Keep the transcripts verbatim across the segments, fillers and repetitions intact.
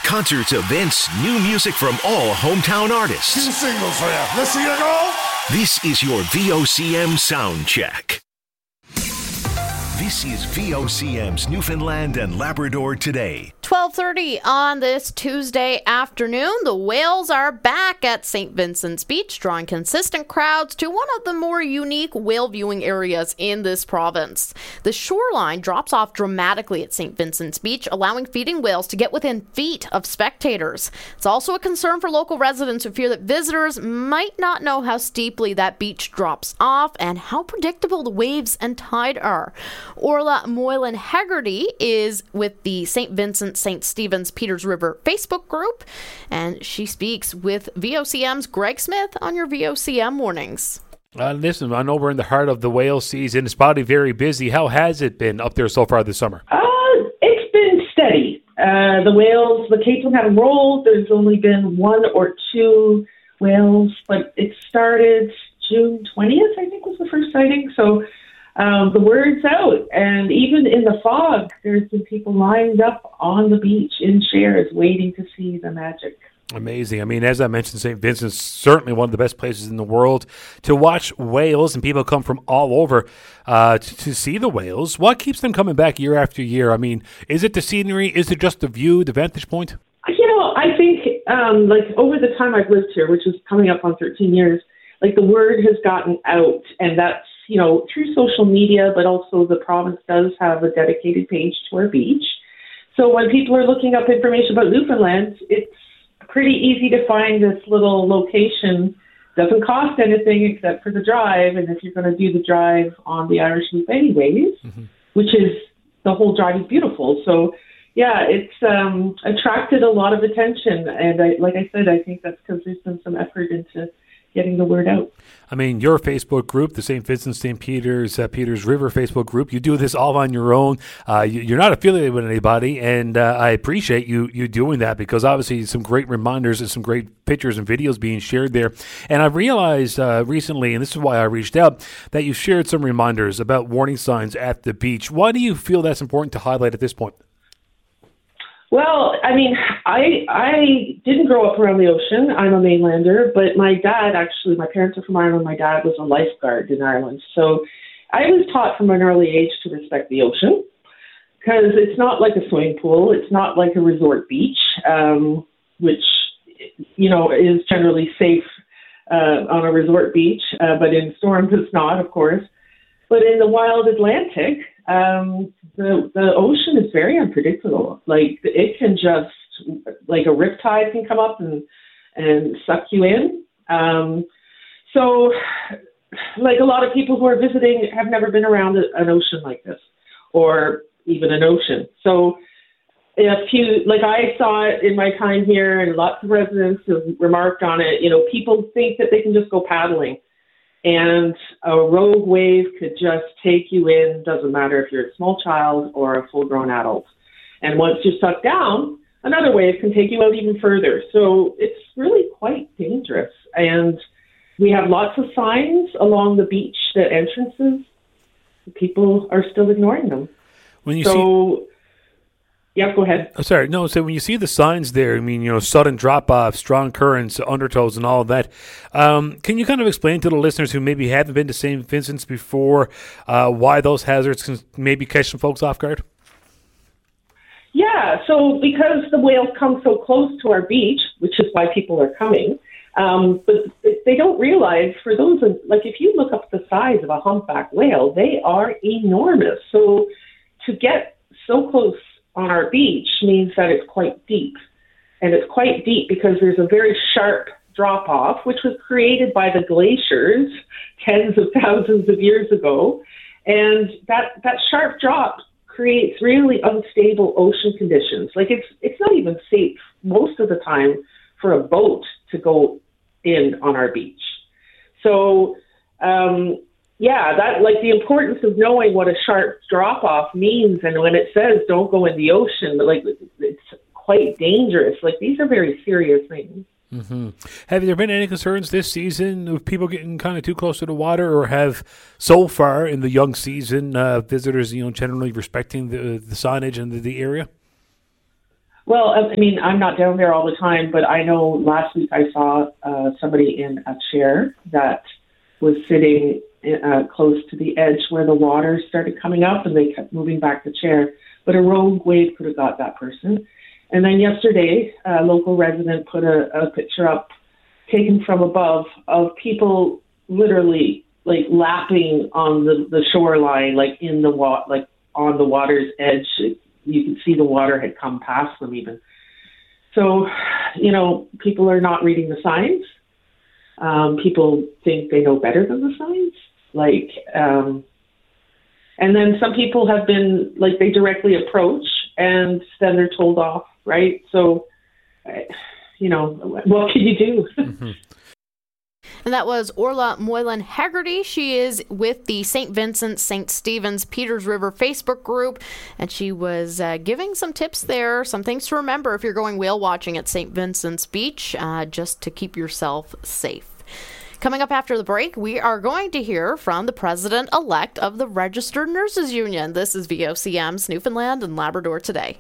Concerts, events, new music from all hometown artists. Two singles for you. Let's see you go. This is your V O C M sound check. This is V O C M's Newfoundland and Labrador Today. twelve thirty on this Tuesday afternoon. The whales are back at Saint Vincent's Beach, drawing consistent crowds to one of the more unique whale viewing areas in this province. The shoreline drops off dramatically at Saint Vincent's Beach, allowing feeding whales to get within feet of spectators. It's also a concern for local residents who fear that visitors might not know how steeply that beach drops off and how predictable the waves and tide are. Orla Moylan Hegarty is with the Saint Vincent Saint Stephen's Peters River Facebook group, and she speaks with V O C M's Greg Smith on your V O C M mornings. Uh, listen, I know we're in the heart of the whale season. It's probably very busy. How has it been up there so far this summer? Uh, it's been steady. Uh, the whales, the capes haven't rolled. There's only been one or two whales, but it started June twentieth, I think was the first sighting. So Um, the word's out, and even in the fog, there's been people lined up on the beach in chairs waiting to see the magic. Amazing. I mean, as I mentioned, Saint Vincent's certainly one of the best places in the world to watch whales, and people come from all over uh, to, to see the whales. What keeps them coming back year after year? I mean, is it the scenery? Is it just the view, the vantage point? You know, I think, um, like, over the time I've lived here, which is coming up on thirteen years, like, the word has gotten out, and that's, you know, through social media, but also the province does have a dedicated page to our beach. So when people are looking up information about Newfoundland, it's pretty easy to find this little location. Doesn't cost anything except for the drive, and if you're going to do the drive on the Irish Loop anyways, mm-hmm. which is, the whole drive is beautiful. So, yeah, it's um, attracted a lot of attention, and I, like I said, I think that's because there's been some effort into getting the word out. I mean, your Facebook group, the Saint Vincent Saint Peters uh, Peters River Facebook group, you do this all on your own. Uh, you, you're not affiliated with anybody, and uh, I appreciate you you doing that, because obviously some great reminders and some great pictures and videos being shared there. And I've realized uh, recently, and this is why I reached out, that you shared some reminders about warning signs at the beach. Why do you feel that's important to highlight at this point? Well, I mean, I I didn't grow up around the ocean. I'm a mainlander, but my dad, actually, my parents are from Ireland. My dad was a lifeguard in Ireland. So I was taught from an early age to respect the ocean, because it's not like a swimming pool. It's not like a resort beach, um, which, you know, is generally safe uh, on a resort beach, uh, but in storms it's not, of course. But in the wild Atlantic, um, the the ocean is very unpredictable. Like, it can just, like a riptide can come up and and suck you in. Um, so, like, a lot of people who are visiting have never been around a, an ocean like this, or even an ocean. So, if you, like I saw it in my time here, and lots of residents have remarked on it, you know, people think that they can just go paddling, and a rogue wave could just take you in. Doesn't matter if you're a small child or a full-grown adult. And once you're sucked down, another wave can take you out even further. So it's really quite dangerous. And we have lots of signs along the beach, the entrances. People are still ignoring them. When you so, see... Yeah, go ahead. Oh, sorry, no, so when you see the signs there, I mean, you know, sudden drop-off, strong currents, undertows, and all of that, um, can you kind of explain to the listeners who maybe haven't been to Saint Vincent's before uh, why those hazards can maybe catch some folks off guard? Yeah, so because the whales come so close to our beach, which is why people are coming, um, but they don't realize, for those, like, if you look up the size of a humpback whale, they are enormous. So to get so close on our beach means that it's quite deep. And it's quite deep because there's a very sharp drop-off, which was created by the glaciers tens of thousands of years ago. And that, that sharp drop creates really unstable ocean conditions. Like, it's it's not even safe most of the time for a boat to go in on our beach. So, um, yeah, that, like, the importance of knowing what a sharp drop-off means, and when it says don't go in the ocean, like, it's quite dangerous. Like, these are very serious things. Mm-hmm. Have there been any concerns this season of people getting kind of too close to the water, or have so far in the young season uh, visitors, you know, generally respecting the the signage and the, the area? Well, I mean, I'm not down there all the time, but I know last week I saw uh, somebody in a chair that was sitting uh, close to the edge where the water started coming up, and they kept moving back the chair. But a rogue wave could have got that person. And then yesterday, a local resident put a, a picture up taken from above of people literally like lapping on the, the shoreline, like in the wa- like on the water's edge. You could see the water had come past them even. So, you know, people are not reading the signs. Um, people think they know better than the signs. Like, um, and then some people have been, like, they directly approach and then they're told off, right? So, you know, what can you do? Mm-hmm. And that was Orla Moylan Haggerty. She is with the Saint Vincent Saint Stephen's Peters River Facebook group, and she was uh, giving some tips there, some things to remember if you're going whale watching at Saint Vincent's Beach, uh, just to keep yourself safe. Coming up after the break, we are going to hear from the president-elect of the Registered Nurses Union. This is V O C M's Newfoundland and Labrador Today.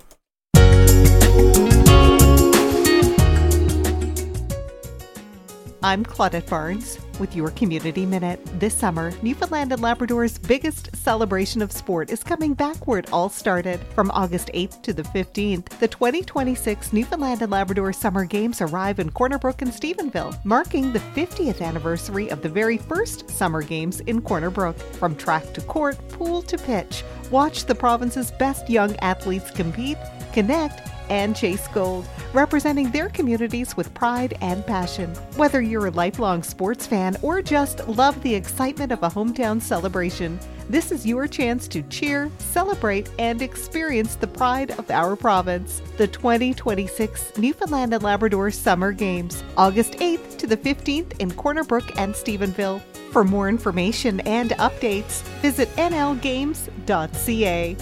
I'm Claudette Barnes with your Community Minute. This summer, Newfoundland and Labrador's biggest celebration of sport is coming back where it all started. From August eighth to the fifteenth, the twenty twenty-six Newfoundland and Labrador Summer Games arrive in Corner Brook and Stephenville, marking the fiftieth anniversary of the very first Summer Games in Corner Brook. From track to court, pool to pitch, watch the province's best young athletes compete, connect, and chase gold, representing their communities with pride and passion. Whether you're a lifelong sports fan or just love the excitement of a hometown celebration, this is your chance to cheer, celebrate, and experience the pride of our province. The twenty twenty-six Newfoundland and Labrador Summer Games, August eighth to the fifteenth in Corner Brook and Stephenville. For more information and updates, visit n l games dot c a.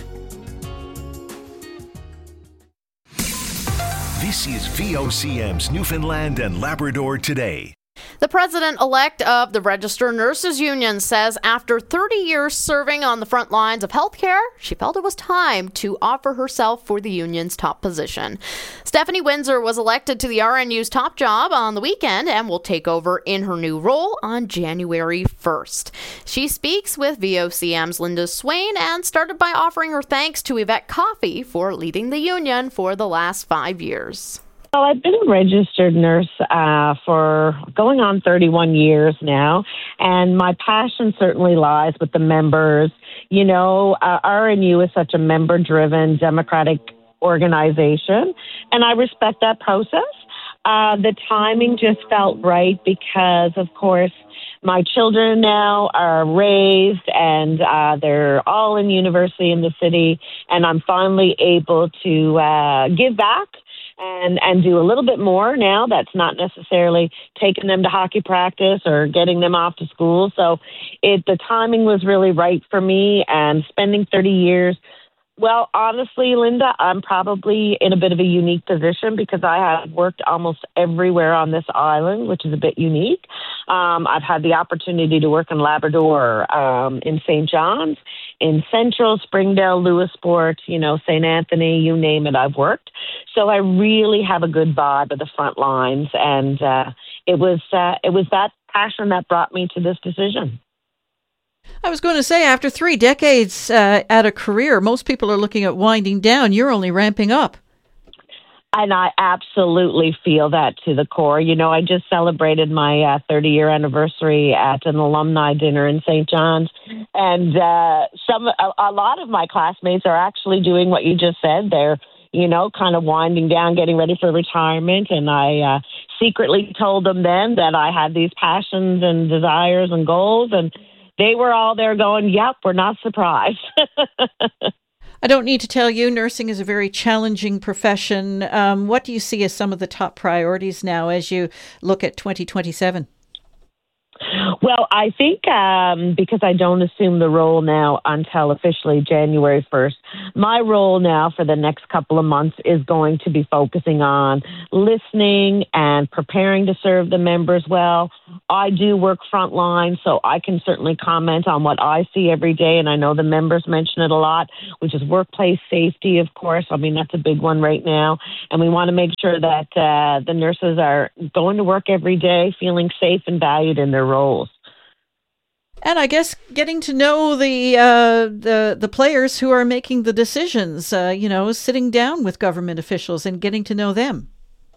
This is V O C M's Newfoundland and Labrador Today. The president-elect of the Registered Nurses Union says after thirty years serving on the front lines of healthcare, she felt it was time to offer herself for the union's top position. Stephanie Windsor was elected to the R N U's top job on the weekend and will take over in her new role on January first. She speaks with V O C M's Linda Swain and started by offering her thanks to Yvette Coffey for leading the union for the last five years. Well, I've been a registered nurse uh, for going on thirty-one years now, and my passion certainly lies with the members. You know, uh, R N U is such a member-driven, democratic organization, and I respect that process. Uh, the timing just felt right because, of course, my children now are raised and uh, they're all in university in the city, and I'm finally able to uh, give back and and do a little bit more now. That's not necessarily taking them to hockey practice or getting them off to school. So it the timing was really right for me, and spending thirty years. Well, honestly, Linda, I'm probably in a bit of a unique position because I have worked almost everywhere on this island, which is a bit unique. Um, I've had the opportunity to work in Labrador, um, in Saint John's, in Central, Springdale, Lewisport, you know, Saint Anthony, you name it, I've worked. So I really have a good vibe of the front lines, and uh, it was uh, it was that passion that brought me to this decision. I was going to say, after three decades uh, at a career, most people are looking at winding down. You're only ramping up. And I absolutely feel that to the core. You know, I just celebrated my uh, thirty-year anniversary at an alumni dinner in Saint John's. And uh, some a, a lot of my classmates are actually doing what you just said. They're, you know, kind of winding down, getting ready for retirement. And I uh, secretly told them then that I had these passions and desires and goals. And they were all there going, yep, we're not surprised. I don't need to tell you, nursing is a very challenging profession. Um, what do you see as some of the top priorities now as you look at twenty twenty-seven? Well, I think um, because I don't assume the role now until officially January first, my role now for the next couple of months is going to be focusing on listening and preparing to serve the members well. I do work frontline, so I can certainly comment on what I see every day, and I know the members mention it a lot, which is workplace safety, of course. I mean, that's a big one right now, and we want to make sure that uh, the nurses are going to work every day feeling safe and valued in their roles. And I guess getting to know the uh, the the players who are making the decisions, uh, you know, sitting down with government officials and getting to know them.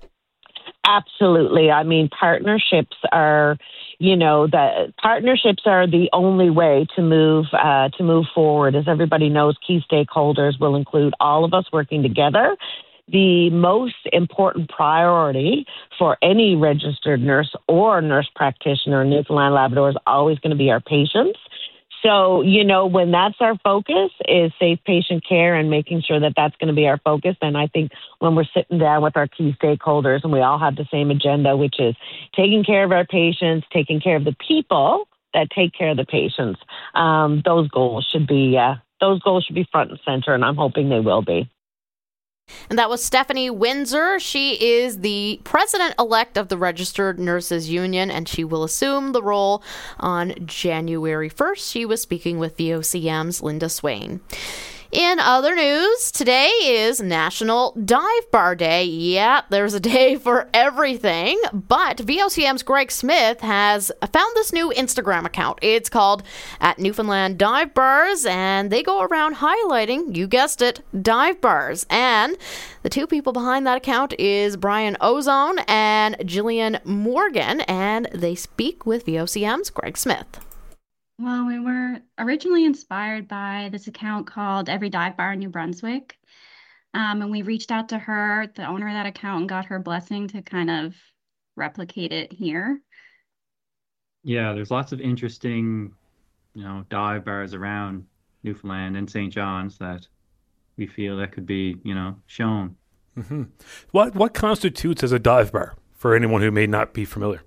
Absolutely. I mean, partnerships are, you know, the partnerships are the only way to move uh, to move forward. As everybody knows, key stakeholders will include all of us working together. The most important priority for any registered nurse or nurse practitioner in Newfoundland Labrador is always going to be our patients. So, you know, when that's our focus is safe patient care and making sure that that's going to be our focus, then I think when we're sitting down with our key stakeholders and we all have the same agenda, which is taking care of our patients, taking care of the people that take care of the patients, um, those goals should be uh, those goals should be front and center, and I'm hoping they will be. And that was Stephanie Windsor. She is the president-elect of the Registered Nurses Union, and she will assume the role on January first. She was speaking with V O C M's Linda Swain. In other news, today is National Dive Bar Day. Yeah, there's a day for everything, but V O C M's Greg Smith has found this new Instagram account. It's called at Newfoundland Dive Bars, and they go around highlighting, you guessed it, dive bars. And the two people behind that account is Brian Ozone and Jillian Morgan, and they speak with V O C M's Greg Smith. Well, we were originally inspired by this account called Every Dive Bar in New Brunswick. Um, and we reached out to her, the owner of that account, and got her blessing to kind of replicate it here. Yeah, there's lots of interesting, you know, dive bars around Newfoundland and Saint John's that we feel that could be, you know, shown. Mm-hmm. What what constitutes as a dive bar for anyone who may not be familiar?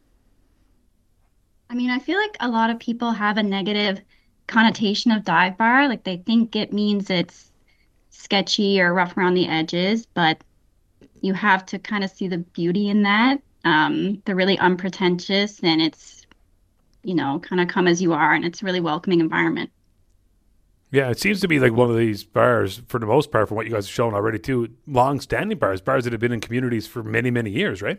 I mean, I feel like a lot of people have a negative connotation of dive bar. Like they think it means it's sketchy or rough around the edges, but you have to kind of see the beauty in that. Um, they're really unpretentious, and it's, you know, kind of come as you are, and it's a really welcoming environment. Yeah, it seems to be like one of these bars, for the most part, from what you guys have shown already, too, long-standing bars, bars that have been in communities for many, many years, right?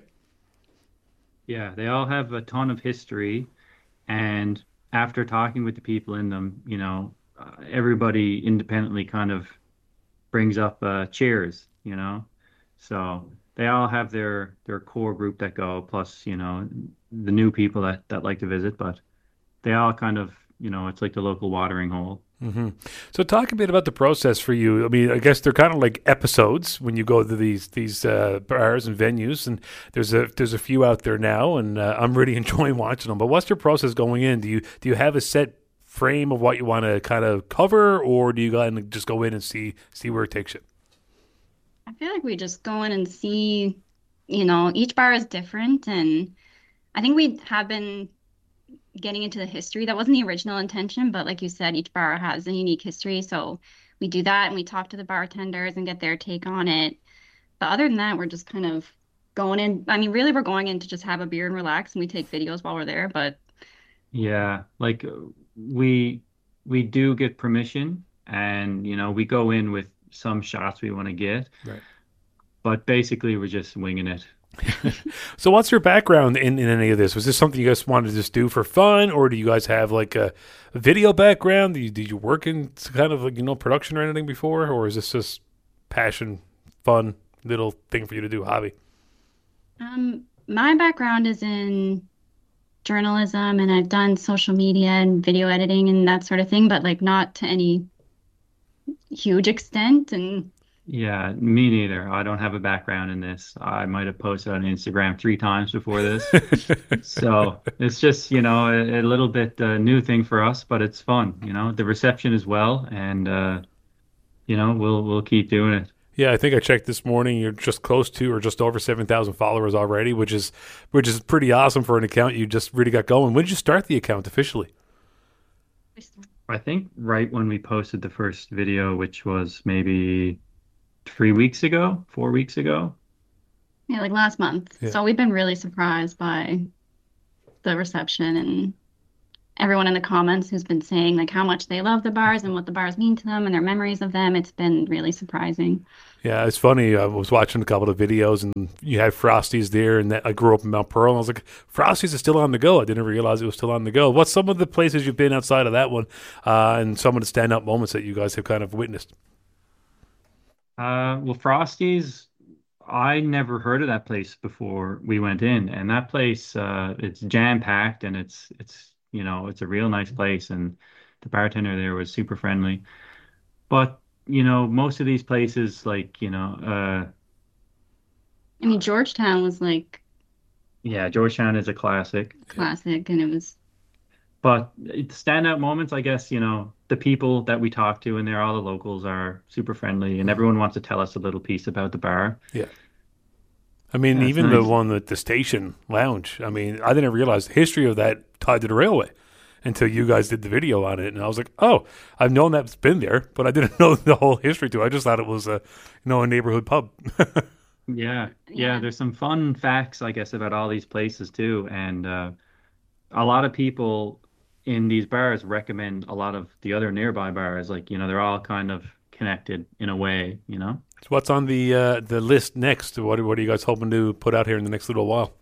Yeah, they all have a ton of history. And after talking with the people in them, you know, uh, everybody independently kind of brings up uh, chairs, you know. So they all have their, their core group that go, plus, you know, the new people that, that like to visit. But they all kind of, you know, it's like the local watering hole. Mm-hmm. So talk a bit about the process for you. I mean, I guess they're kind of like episodes when you go to these these uh, bars and venues, and there's a there's a few out there now, and uh, I'm really enjoying watching them. But what's your process going in? Do you do you have a set frame of what you want to kind of cover, or do you kind of just go in and see see where it takes you? I feel like we just go in and see, you know, each bar is different, and I think we have been getting into the history. That wasn't the original intention, but like you said, each bar has a unique history. So we do that, and we talk to the bartenders and get their take on it. But other than that, we're just kind of going in. I mean, really, we're going in to just have a beer and relax, and we take videos while we're there. But yeah, like we we do get permission, and you know, we go in with some shots we want to get. Right. But basically, we're just winging it. So what's your background in, in any of this? Was this something you guys wanted to just do for fun, or do you guys have like a, a video background? Did you, did you work in kind of like, you know, production or anything before, or is this just passion, fun, little thing for you to do, hobby? Um, my background is in journalism, and I've done social media and video editing and that sort of thing, but like not to any huge extent. And yeah, me neither. I don't have a background in this. I might have posted on Instagram three times before this. So it's just, you know, a, a little bit uh, new thing for us, but it's fun, you know, the reception as well. And, uh, you know, we'll we'll keep doing it. Yeah, I think I checked this morning. You're just close to or just over seven thousand followers already, which is which is pretty awesome for an account you just really got going. When did you start the account officially? I think right when we posted the first video, which was maybe three weeks ago, four weeks ago. Yeah, like last month. Yeah. So we've been really surprised by the reception and everyone in the comments who's been saying like how much they love the bars and what the bars mean to them and their memories of them. It's been really surprising. Yeah, it's funny. I was watching a couple of videos, and you had Frosties there, and that, I grew up in Mount Pearl, and I was like, Frosties is still on the go. I didn't realize it was still on the go. What's some of the places you've been outside of that one, uh, and some of the stand-up moments that you guys have kind of witnessed? Uh, well, Frosties, I never heard of that place before we went in, and that place, uh, it's jam-packed, and it's it's you know it's a real nice place, and the bartender there was super friendly. But you know, most of these places, like you know, uh, I mean, Georgetown was like yeah, Georgetown is a classic. classic, and it was But the standout moments, I guess, you know, the people that we talk to in there, all the locals are super friendly, and everyone wants to tell us a little piece about the bar. Yeah. I mean, Yeah, even nice. the one at the station lounge. I mean, I didn't realize the history of that tied to the railway until you guys did the video on it, and I was like, "Oh, I've known that's been there, but I didn't know the whole history to it. I just thought it was a, you know, a neighborhood pub." Yeah, yeah, Yeah. there's some fun facts, I guess, about all these places too, and uh, a lot of people in these bars recommend a lot of the other nearby bars. Like, you know, they're all kind of connected in a way, you know? So what's on the uh, the list next? What what are you guys hoping to put out here in the next little while?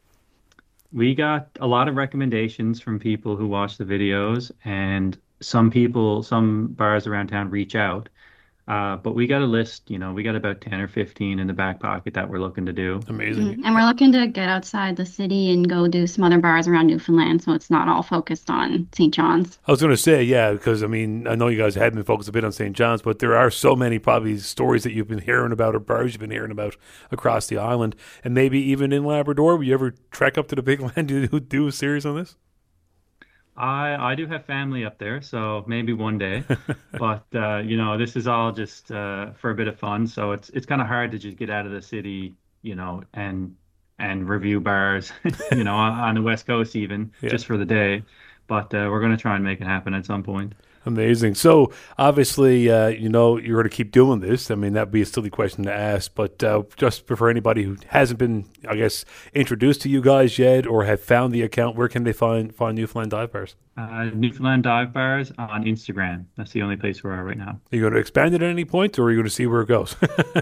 We got a lot of recommendations from people who watch the videos, and some people, some bars around town reach out. Uh, but we got a list, you know, we got about ten or fifteen in the back pocket that we're looking to do. Amazing. and we're looking to get outside the city and go do some other bars around Newfoundland, so it's not all focused on Saint John's. I was going to say, yeah, because, I mean, I know you guys have been focused a bit on Saint John's, but there are so many probably stories that you've been hearing about or bars you've been hearing about across the island, and maybe even in Labrador. Will you ever trek up to the Big Land to do, do a series on this? I I do have family up there, so maybe one day. But uh, you know, this is all just uh, for a bit of fun. So it's it's kind of hard to just get out of the city, you know, and and review bars, you know, on, on the West Coast even Yeah. just for the day. But uh, we're going to try and make it happen at some point. Amazing. So obviously, uh, you know, you're going to keep doing this. I mean, that'd be a silly question to ask, but uh, just for anybody who hasn't been, I guess, introduced to you guys yet or have found the account, where can they find find Newfoundland Dive Bars? Uh, Newfoundland Dive Bars on Instagram. That's the only place we are right now. Are you going to expand it at any point, or are you going to see where it goes?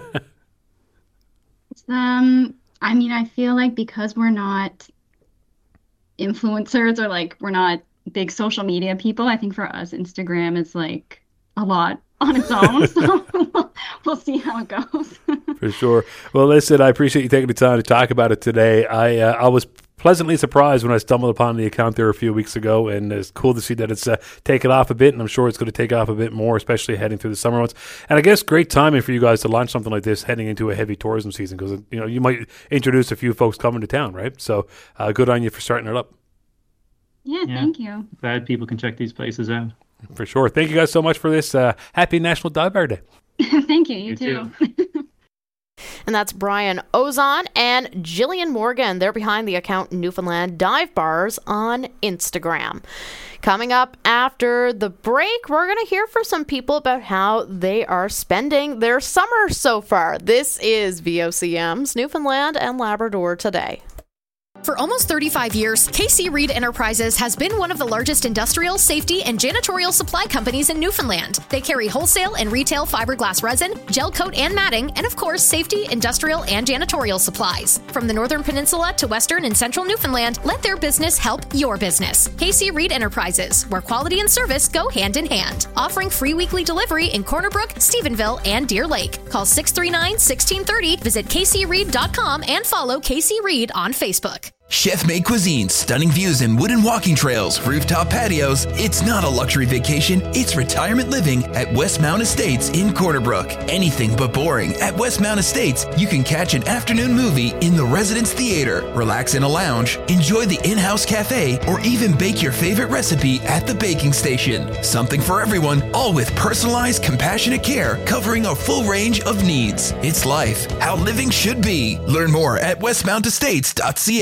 Um, I mean, I feel like because we're not influencers or like we're not big social media people, I think for us, Instagram is like a lot on its own. So we'll see how it goes. For sure. Well, listen, I appreciate you taking the time to talk about it today. I uh, I was pleasantly surprised when I stumbled upon the account there a few weeks ago, and it's cool to see that it's uh, taken off a bit, and I'm sure it's going to take off a bit more, especially heading through the summer months. And I guess great timing for you guys to launch something like this heading into a heavy tourism season, because, you know, you might introduce a few folks coming to town, right? So uh, good on you for starting it up. Yeah, Yeah. thank you. Glad people can check these places out. For sure. Thank you guys so much for this. Uh, happy National Dive Bar Day. Thank you. You, You too. And that's Brian Ozon and Jillian Morgan. They're behind the account Newfoundland Dive Bars on Instagram. Coming up after the break, we're going to hear from some people about how they are spending their summer so far. This is V O C M's Newfoundland and Labrador Today. For almost thirty-five years, K C Reed Enterprises has been one of the largest industrial, safety, and janitorial supply companies in Newfoundland. They carry wholesale and retail fiberglass resin, gel coat and matting, and of course, safety, industrial, and janitorial supplies. From the Northern Peninsula to Western and Central Newfoundland, let their business help your business. K C Reed Enterprises, where quality and service go hand in hand. Offering free weekly delivery in Corner Brook, Stephenville, and Deer Lake. Call six three nine, one six three zero, visit k c reed dot com, and follow K C Reed on Facebook. Chef-made cuisine, stunning views and wooden walking trails, rooftop patios. It's not a luxury vacation, it's retirement living at Westmount Estates in Corner Brook. Anything but boring. At Westmount Estates, you can catch an afternoon movie in the Residence Theater, relax in a lounge, enjoy the in-house cafe, or even bake your favorite recipe at the baking station. Something for everyone, all with personalized, compassionate care covering a full range of needs. It's life, how living should be. Learn more at westmount estates dot c a.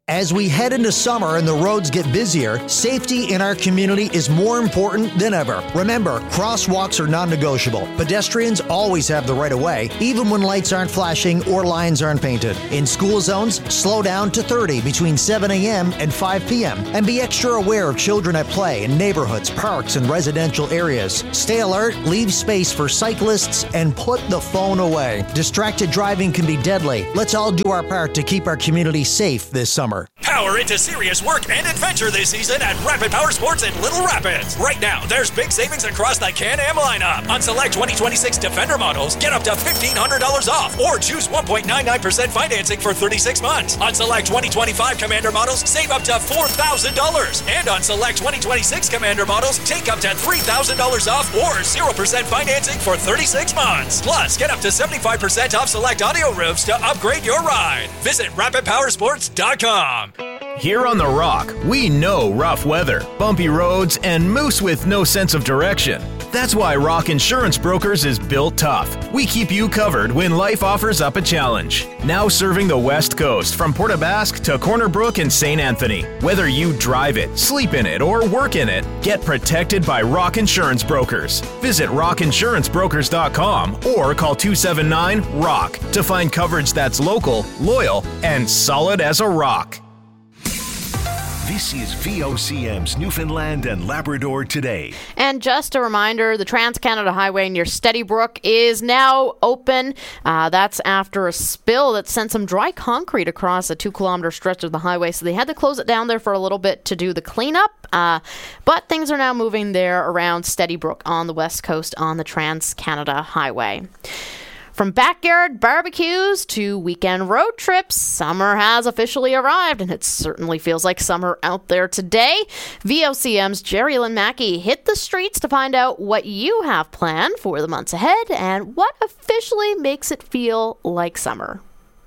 As we head into summer and the roads get busier, safety in our community is more important than ever. Remember, crosswalks are non-negotiable. Pedestrians always have the right of way, even when lights aren't flashing or lines aren't painted. In school zones, slow down to thirty between seven a.m. and five p.m. And be extra aware of children at play in neighborhoods, parks, and residential areas. Stay alert, leave space for cyclists, and put the phone away. Distracted driving can be deadly. Let's all do our part to keep our community safe this summer. Power into serious work and adventure this season at Rapid Power Sports in Little Rapids. Right now, there's big savings across the Can-Am lineup. On select twenty twenty-six Defender models, get up to fifteen hundred dollars off or choose one point nine nine percent financing for thirty-six months. On select twenty twenty-five Commander models, save up to four thousand dollars. And on select twenty twenty-six Commander models, take up to three thousand dollars off or zero percent financing for thirty-six months. Plus, get up to seventy-five percent off select audio roofs to upgrade your ride. Visit rapid power sports dot com. Here on The Rock, we know rough weather, bumpy roads, and moose with no sense of direction. That's why Rock Insurance Brokers is built tough. We keep you covered when life offers up a challenge. Now serving the West Coast from Port aux Basques to Corner Brook and Saint Anthony. Whether you drive it, sleep in it, or work in it, get protected by Rock Insurance Brokers. Visit rock insurance brokers dot com or call two seven nine ROCK to find coverage that's local, loyal, and solid as a rock. This is V O C M's Newfoundland and Labrador Today. And just a reminder, the Trans-Canada Highway near Steadybrook is now open. Uh, that's after a spill that sent some dry concrete across a two-kilometer stretch of the highway, so they had to close it down there for a little bit to do the cleanup. Uh, but things are now moving there around Steadybrook on the west coast on the Trans-Canada Highway. From backyard barbecues to weekend road trips, summer has officially arrived, and it certainly feels like summer out there today. V O C M's Jerry Lynn Mackey hit the streets to find out what you have planned for the months ahead and what officially makes it feel like summer.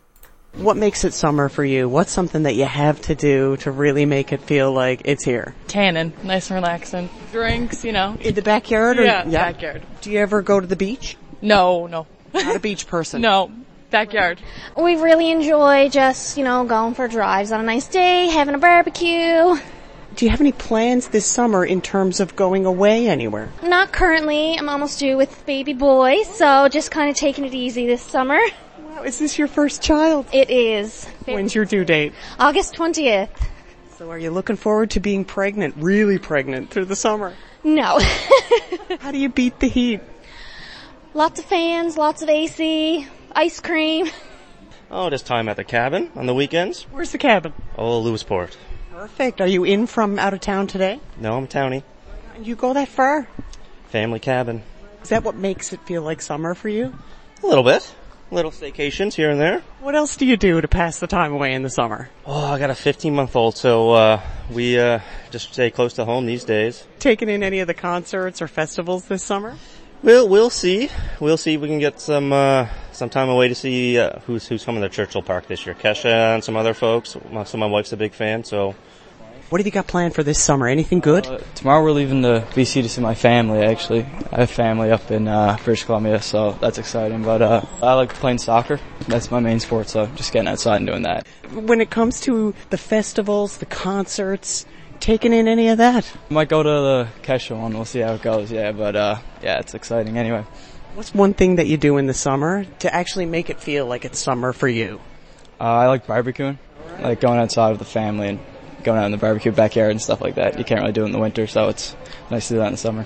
What makes it summer for you? What's something that you have to do to really make it feel like it's here? Tanning, nice and relaxing. Drinks, you know. In the backyard? Or, yeah, yeah, backyard. Do you ever go to the beach? No, no. Not a beach person? No, backyard. We really enjoy just, you know, going for drives on a nice day, having a barbecue. Do you have any plans this summer in terms of going away anywhere? Not currently. I'm almost due with baby boy, so just kind of taking it easy this summer. Wow, is this your first child? It is. When's your due date? August twentieth. So are you looking forward to being pregnant, really pregnant, through the summer? No. How do you beat the heat? Lots of fans, lots of A C, ice cream. Oh, just time at the cabin on the weekends. Where's the cabin? Oh, Lewisport. Perfect. Are you in from out of town today? No, I'm a townie. And you go that far? Family cabin. Is that what makes it feel like summer for you? A little bit. Little staycations here and there. What else do you do to pass the time away in the summer? Oh, I got a fifteen-month-old, so uh, we uh, just stay close to home these days. Taking in any of the concerts or festivals this summer? We'll we'll see. We'll see if we can get some uh, some time away to see uh, who's who's coming to Churchill Park this year. Kesha and some other folks. So my wife's a big fan. So, what have you got planned for this summer? Anything good? Uh, tomorrow we're leaving to B C to see my family. Actually, I have family up in uh, British Columbia, so that's exciting. But uh, I like playing soccer. That's my main sport. So just getting outside and doing that. When it comes to the festivals, the concerts, taking in any of that? Might go to the Kesha one. We'll see how it goes. Yeah, but uh, yeah, it's exciting anyway. What's one thing that you do in the summer to actually make it feel like it's summer for you? Uh, I like barbecuing. I like going outside with the family and going out in the barbecue backyard and stuff like that. You can't really do it in the winter, so it's nice to do that in the summer.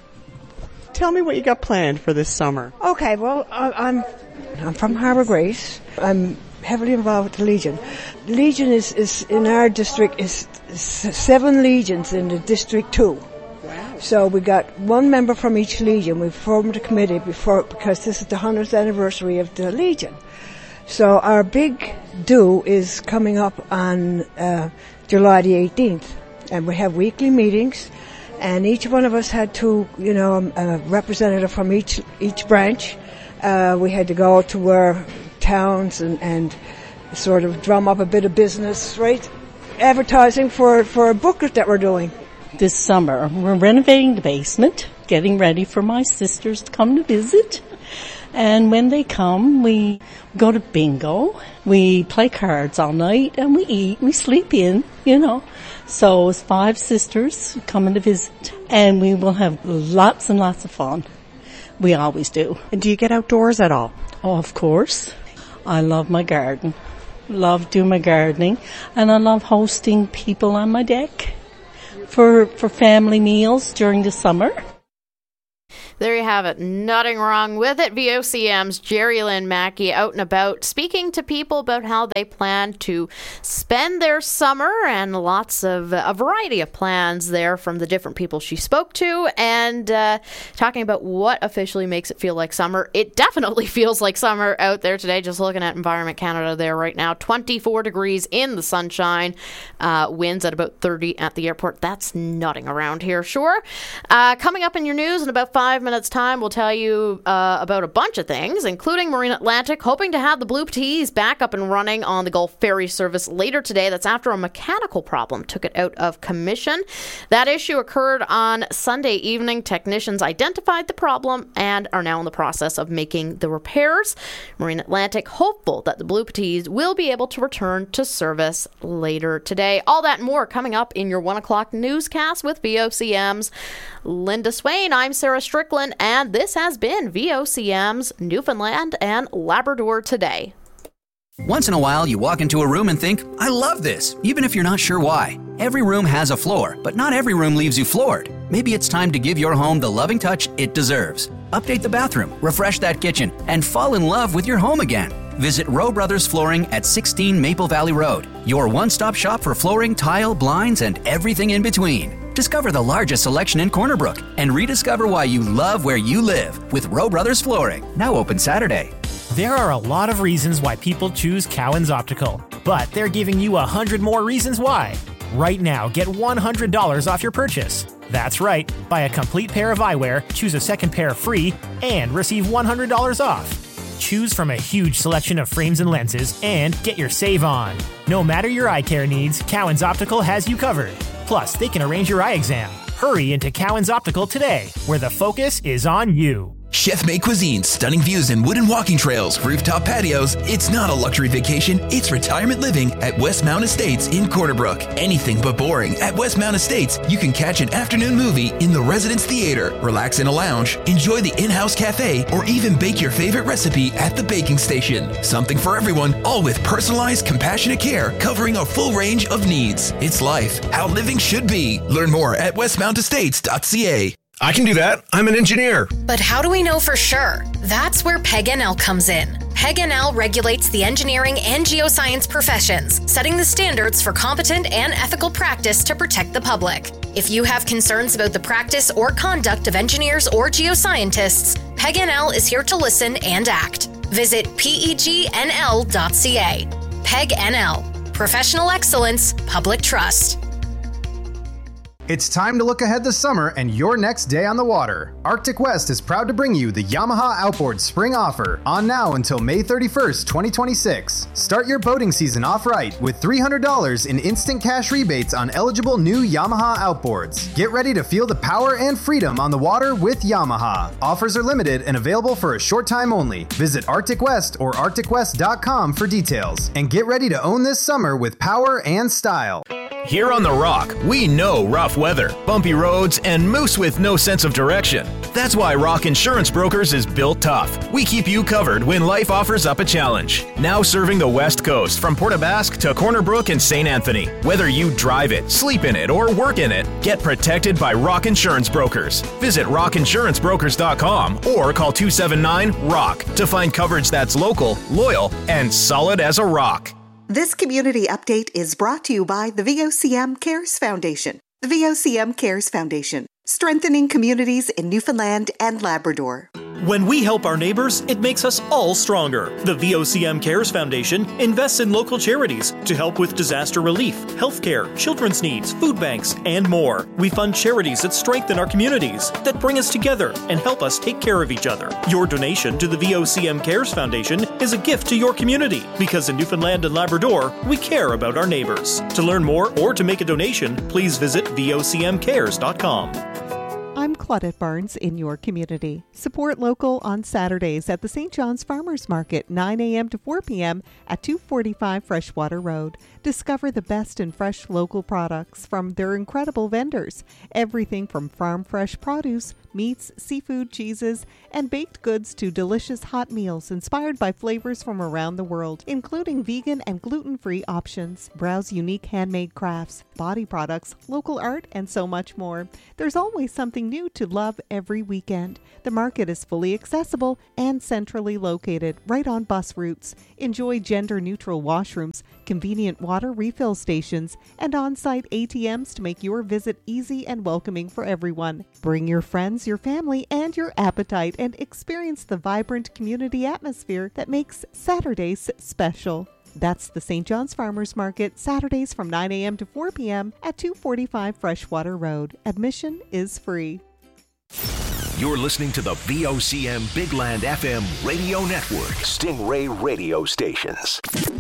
Tell me what you got planned for this summer. Okay, well, I'm I'm from Harbour Grace. I'm heavily involved with the Legion. Legion is, is in our district is, is seven legions in the District Two. Wow. So we got one member from each legion. We formed a committee before because this is the hundredth anniversary of the Legion. So our big do is coming up on uh, July the eighteenth, and we have weekly meetings. And each one of us had to, you know, a representative from each each branch. Uh, we had to go to our towns and, and sort of drum up a bit of business, right? Advertising for, for a booklet that we're doing. This summer, we're renovating the basement, getting ready for my sisters to come to visit. And when they come, we go to bingo, we play cards all night, and we eat, we sleep in, you know. So it's five sisters coming to visit, and we will have lots and lots of fun. We always do. And do you get outdoors at all? Oh, of course. I love my garden, love doing my gardening, and I love hosting people on my deck for for family meals during the summer. There you have it. Nothing wrong with it. V O C M's Jerry Lynn Mackey out and about speaking to people about how they plan to spend their summer, and lots of a variety of plans there from the different people she spoke to, and uh, talking about what officially makes it feel like summer. It definitely feels like summer out there today. Just looking at Environment Canada there right now, twenty-four degrees in the sunshine, uh, winds at about thirty at the airport. That's nutting around here, sure. Uh, coming up in your news in about five minutes time, we'll tell you uh, about a bunch of things, including Marine Atlantic hoping to have the Blue Tees back up and running on the Gulf Ferry service later today. That's after a mechanical problem took it out of commission. That issue occurred on Sunday evening. Technicians identified the problem and are now in the process of making the repairs. Marine Atlantic hopeful that the Blue Tees will be able to return to service later today. All that and more coming up in your one o'clock newscast with V O C M's Linda Swain. I'm Sarah Strickland, and this has been V O C M's Newfoundland and Labrador Today. Once in a while, you walk into a room and think, I love this, even if you're not sure why. Every room has a floor, but not every room leaves you floored. Maybe it's time to give your home the loving touch it deserves. Update the bathroom, refresh that kitchen, and fall in love with your home again. Visit Rowe Brothers Flooring at sixteen Maple Valley Road, your one-stop shop for flooring, tile, blinds, and everything in between. Discover the largest selection in Corner Brook and rediscover why you love where you live with Rowe Brothers Flooring. Now open Saturday. There are a lot of reasons why people choose Cowan's Optical, but they're giving you a hundred more reasons why. Right now, get one hundred dollars off your purchase. That's right. Buy a complete pair of eyewear, choose a second pair free, and receive one hundred dollars off. Choose from a huge selection of frames and lenses and get your save on. No matter your eye care needs, Cowan's Optical has you covered. Plus, they can arrange your eye exam. Hurry into Cowan's Optical today, where the focus is on you. Chef-made cuisine, stunning views and wooden walking trails, rooftop patios. It's not a luxury vacation, it's retirement living at Westmount Estates in Corner Brook. Anything but boring. At Westmount Estates, you can catch an afternoon movie in the Residence Theater, relax in a lounge, enjoy the in-house cafe, or even bake your favorite recipe at the baking station. Something for everyone, all with personalized, compassionate care covering a full range of needs. It's life, how living should be. Learn more at westmount estates dot c a. I can do that. I'm an engineer. But how do we know for sure? That's where P E G N L comes in. P E G N L regulates the engineering and geoscience professions, setting the standards for competent and ethical practice to protect the public. If you have concerns about the practice or conduct of engineers or geoscientists, P E G N L is here to listen and act. Visit P E G N L dot c a. P E G N L. Professional excellence, public trust. It's time to look ahead this summer and your next day on the water. Arctic West is proud to bring you the Yamaha Outboard Spring Offer, on now until May thirty-first, twenty twenty-six. Start your boating season off right with three hundred dollars in instant cash rebates on eligible new Yamaha outboards. Get ready to feel the power and freedom on the water with Yamaha. Offers are limited and available for a short time only. Visit Arctic West or arctic west dot com for details. And get ready to own this summer with power and style. Here on The Rock, we know rough weather, bumpy roads, and moose with no sense of direction. That's why Rock Insurance Brokers is built tough. We keep you covered when life offers up a challenge. Now serving the West Coast from Port aux Basques to Corner Brook and Saint Anthony. Whether you drive it, sleep in it, or work in it, get protected by Rock Insurance Brokers. Visit rock insurance brokers dot com or call two seven nine ROCK to find coverage that's local, loyal, and solid as a rock. This community update is brought to you by the V O C M Cares Foundation. The V O C M Cares Foundation, strengthening communities in Newfoundland and Labrador. When we help our neighbors, it makes us all stronger. The V O C M Cares Foundation invests in local charities to help with disaster relief, healthcare, children's needs, food banks, and more. We fund charities that strengthen our communities, that bring us together and help us take care of each other. Your donation to the V O C M Cares Foundation is a gift to your community, because in Newfoundland and Labrador, we care about our neighbors. To learn more or to make a donation, please visit V O C M cares dot com. I'm Claudette Barnes in your community. Support local on Saturdays at the Saint John's Farmers Market, nine a.m. to four p.m. at two forty-five Freshwater Road. Discover the best in fresh local products from their incredible vendors. Everything from farm fresh produce, meats, seafood, cheeses, and baked goods to delicious hot meals inspired by flavors from around the world, including vegan and gluten-free options. Browse unique handmade crafts, body products, local art, and so much more. There's always something new to love every weekend. The market is fully accessible and centrally located, right on bus routes. Enjoy gender-neutral washrooms, convenient water refill stations, and on-site A T Ms to make your visit easy and welcoming for everyone. Bring your friends, your family, and your appetite and experience the vibrant community atmosphere that makes Saturdays special. That's the Saint John's Farmers Market, Saturdays from nine a.m. to four p.m. at two forty-five Freshwater Road. Admission is free. You're listening to the V O C M Big Land F M radio network. Stingray radio stations.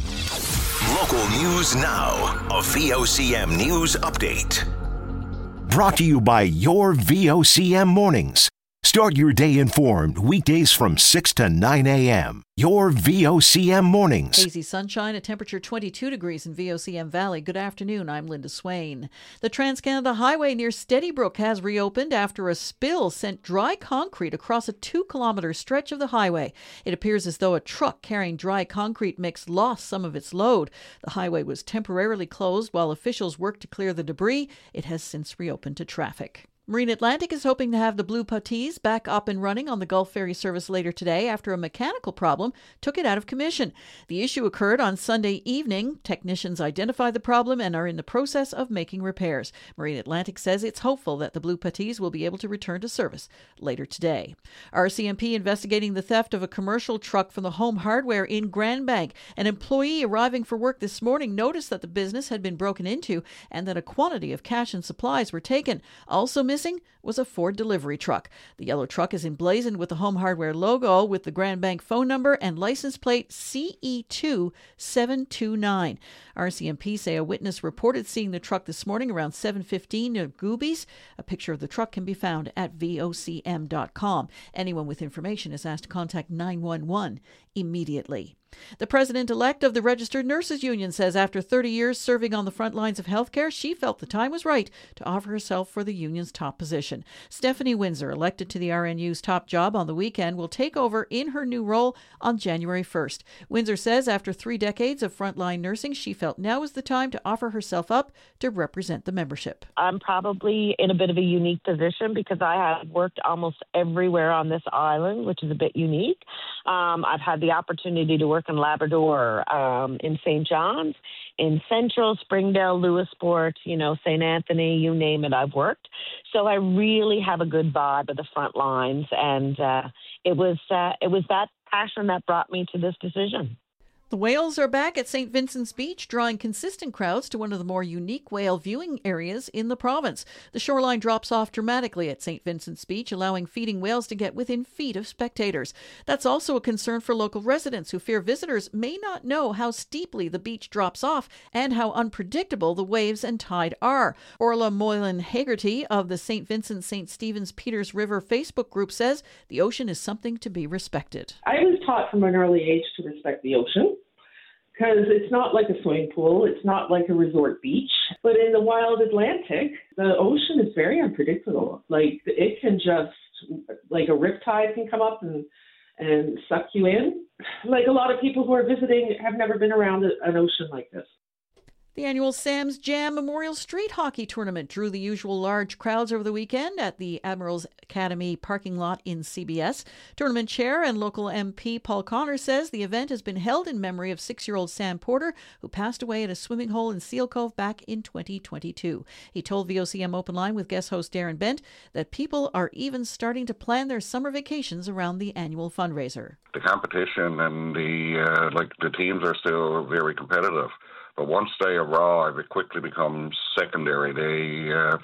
Local news now. A V O C M news update. Brought to you by your V O C M mornings. Start your day informed weekdays from six to nine a.m. Your V O C M mornings. Hazy sunshine, a temperature twenty-two degrees in V O C M Valley. Good afternoon, I'm Linda Swain. The Trans-Canada Highway near Steadybrook has reopened after a spill sent dry concrete across a two-kilometre stretch of the highway. It appears as though a truck carrying dry concrete mix lost some of its load. The highway was temporarily closed while officials worked to clear the debris. It has since reopened to traffic. Marine Atlantic is hoping to have the Blue Puttees back up and running on the Gulf Ferry service later today after a mechanical problem took it out of commission. The issue occurred on Sunday evening. Technicians identified the problem and are in the process of making repairs. Marine Atlantic says it's hopeful that the Blue Puttees will be able to return to service later today. R C M P investigating the theft of a commercial truck from the Home Hardware in Grand Bank. An employee arriving for work this morning noticed that the business had been broken into and that a quantity of cash and supplies were taken. Also missing was a Ford delivery truck. The yellow truck is emblazoned with the Home Hardware logo with the Grand Bank phone number and license plate C E two seven two nine. R C M P say a witness reported seeing the truck this morning around seven fifteen near Goobies. A picture of the truck can be found at V O C M dot com. Anyone with information is asked to contact nine one one immediately. The president-elect of the Registered Nurses Union says after thirty years serving on the front lines of healthcare, she felt the time was right to offer herself for the union's top position. Stephanie Windsor, elected to the R N U's top job on the weekend, will take over in her new role on January first. Windsor says after three decades of frontline nursing, she felt now is the time to offer herself up to represent the membership. I'm probably in a bit of a unique position because I have worked almost everywhere on this island, which is a bit unique. Um, I've had the opportunity to work in Labrador, um, in Saint John's, in Central, Springdale, Lewisport, you know, Saint Anthony, you name it, I've worked. So I really have a good vibe of the front lines, and uh, it was uh, it was that passion that brought me to this decision. The whales are back at Saint Vincent's Beach, drawing consistent crowds to one of the more unique whale viewing areas in the province. The shoreline drops off dramatically at Saint Vincent's Beach, allowing feeding whales to get within feet of spectators. That's also a concern for local residents who fear visitors may not know how steeply the beach drops off and how unpredictable the waves and tide are. Orla Moylan-Hagerty of the Saint Vincent Saint Stephen's Peters River Facebook group says the ocean is something to be respected. I was taught from an early age to respect the ocean, because it's not like a swimming pool, it's not like a resort beach. But in the wild Atlantic, the ocean is very unpredictable. Like, it can just, like a riptide can come up and, and suck you in. Like, a lot of people who are visiting have never been around an ocean like this. The annual Sam's Jam Memorial Street Hockey Tournament drew the usual large crowds over the weekend at the Admirals Academy parking lot in C B S. Tournament chair and local M P Paul Connor says the event has been held in memory of six-year-old Sam Porter, who passed away at a swimming hole in Seal Cove back in twenty twenty-two. He told V O C M Open Line with guest host Darren Bent that people are even starting to plan their summer vacations around the annual fundraiser. The competition and the uh, like the teams are still very competitive. But once they arrive, it quickly becomes secondary. They, uh,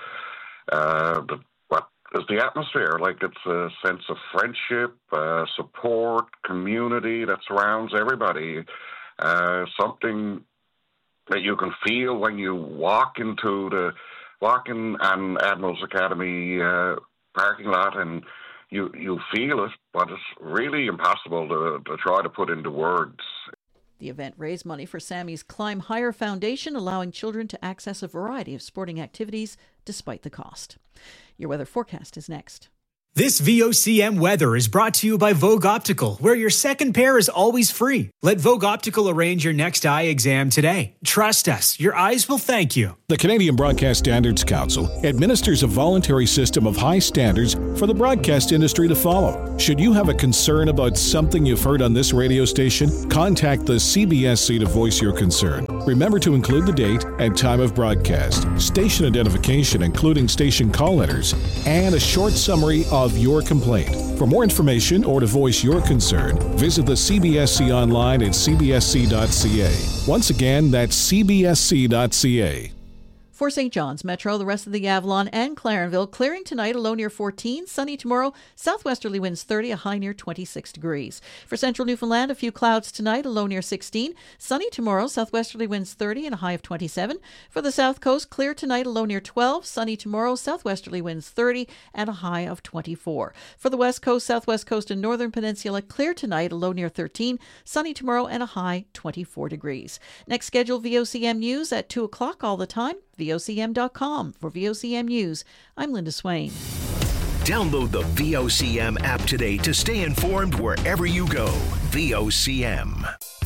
uh, the, what is the atmosphere? Like, it's a sense of friendship, uh, support, community that surrounds everybody. Uh, something that you can feel when you walk into the, walk in an Admirals Academy uh, parking lot, and you you feel it, but it's really impossible to, to try to put into words. The event raised money for Sammy's Climb Higher Foundation, allowing children to access a variety of sporting activities despite the cost. Your weather forecast is next. This V O C M weather is brought to you by Vogue Optical, where your second pair is always free. Let Vogue Optical arrange your next eye exam today. Trust us, your eyes will thank you. The Canadian Broadcast Standards Council administers a voluntary system of high standards for the broadcast industry to follow. Should you have a concern about something you've heard on this radio station, contact the C B S C to voice your concern. Remember to include the date and time of broadcast, station identification including station call letters, and a short summary of your complaint. For more information or to voice your concern, visit the C B S C online at c b s c dot c a. Once again, that's c b s c dot c a. For Saint John's Metro, the rest of the Avalon and Clarenville, clearing tonight, a low near fourteen, sunny tomorrow, southwesterly winds thirty, a high near twenty-six degrees. For central Newfoundland, a few clouds tonight, a low near sixteen, sunny tomorrow, southwesterly winds thirty and a high of twenty-seven. For the south coast, clear tonight, a low near twelve, sunny tomorrow, southwesterly winds thirty and a high of twenty-four. For the west coast, southwest coast and northern peninsula, clear tonight, a low near thirteen, sunny tomorrow and a high twenty-four degrees. Next scheduled V O C M news at two o'clock all the time. V O C M dot com. For V O C M News, I'm Linda Swain. Download the V O C M app today to stay informed wherever you go. V O C M.